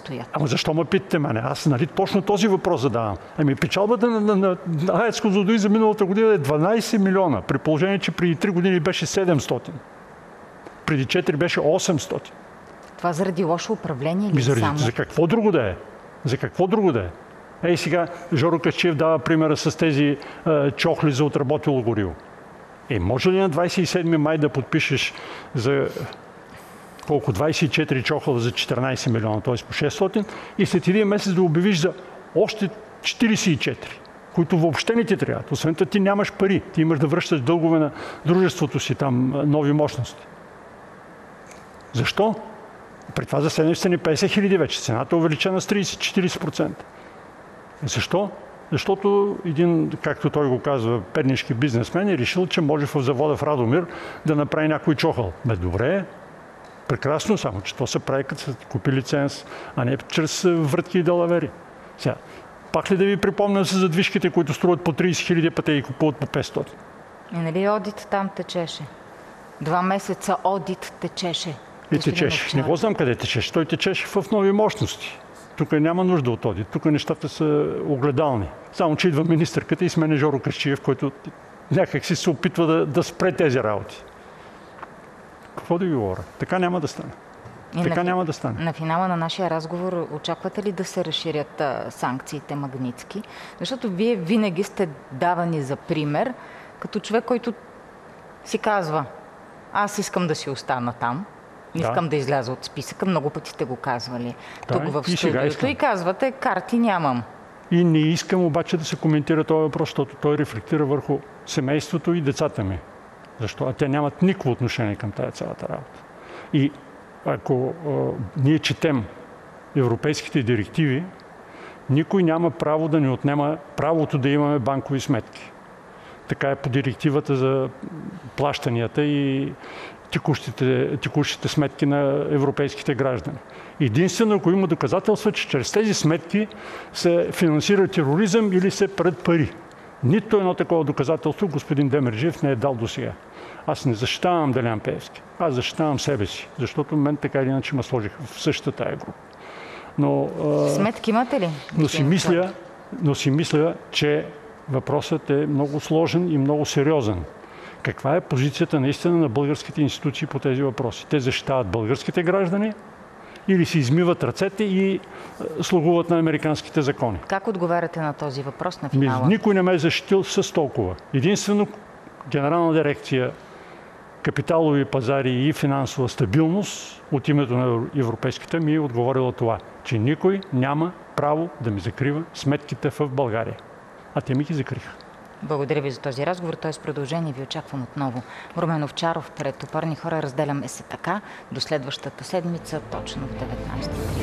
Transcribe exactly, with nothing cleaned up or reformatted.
стоят. Ама защо ме питате мене? Аз нали точно този въпрос задавам. Ами печалбата на, на, на, на АЕЦ Козлодуй за миналата година е дванайсет милиона, при положение, че преди три години беше седемстотин. Преди четири беше осемстотин. Това заради лошо управление ли заради, само? За какво друго да е? За какво друго да е? Ей сега Жоро Качиев дава примера с тези е, чохли за отработило гориво. Е, може ли на двайсет и седми май да подпишеш за колко? двайсет и четири чохла за четиринайсет милиона, т.е. по шестстотин, и след един месец да обявиш за още четирийсет и четири, които въобще не ти трябват. Освен това ти нямаш пари. Ти имаш да връщаш дългове на дружеството си, там нови мощности. Защо? При това за седмицата ни петдесет хиляди вече. Цената е увеличена с трийсет до четирийсет процента. Защо? Защото един, както той го казва, пернишки бизнесмен е решил, че може в завода в Радомир да направи някой чохъл. Бе, добре, прекрасно, само че то се прави като са купи лиценз, а не чрез вратки и далавери. Сега, пак ли да ви припомням за задвижките, които струват по трийсет хиляди, пъти и купуват по петстотин? И нали одит там течеше? Два месеца одит течеше. И течеше. Не го знам къде течеше. Той течеше в нови мощности. Тук няма нужда от одит. Тук нещата са огледални. Само, че идва министърката и смене Жоро Качиев, който някак си се опитва да, да спре тези работи. Какво да ви говоря? Така няма да стане. И така на, няма да стане. На финала на нашия разговор очаквате ли да се разширят а, санкциите Магнитски? Защото вие винаги сте давани за пример, като човек, който си казва: аз искам да си остана там. Не искам да. да изляза от списъка. Много пъти сте го казвали да, тук в студиото. И казвате: карти нямам. И не искам обаче да се коментира този въпрос, защото той рефлектира върху семейството и децата ми. Защо? А те нямат никакво отношение към тази цялата работа. И ако а, ние четем европейските директиви, никой няма право да ни отнема правото да имаме банкови сметки. Така е по директивата за плащанията и текущите, текущите сметки на европейските граждани. Единствено, ако има доказателства, че чрез тези сметки се финансира тероризъм или се пред пари. Нито едно такова доказателство господин Демерджиев не е дал до сега. Аз не защитавам Делян Пеевски. Аз защитавам себе си, защото мен така или иначе ме сложиха в същата тая група. Но, сметки имате ли? Но си, мисля, но си мисля, че въпросът е много сложен и много сериозен. Каква е позицията наистина на българските институции по тези въпроси? Те защитават българските граждани или си измиват ръцете и слугуват на американските закони? Как отговаряте на този въпрос на финала? Никой не ме е защитил с толкова. Единствено Генерална дирекция капиталови пазари и финансова стабилност от името на европейските ми е отговорила това, че никой няма право да ми закрива сметките в България. А те ми ги закриха. Благодаря ви за този разговор. Т.е. продължение ви очаквам отново. Румен Овчаров, пред Опорни хора разделяме се така. До следващата седмица, точно в деветнайсет и трийсет.